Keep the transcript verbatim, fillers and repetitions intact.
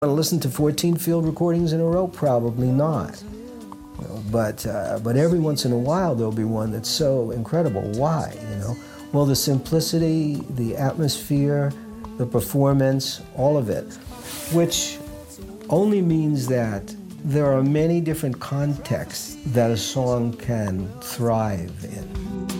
To listen to fourteen field recordings in a row? Probably not. You know, but uh, but every once in a while there'll be one that's so incredible. Why? You know, well, the simplicity, the atmosphere, the performance, all of it, which only means that there are many different contexts that a song can thrive in.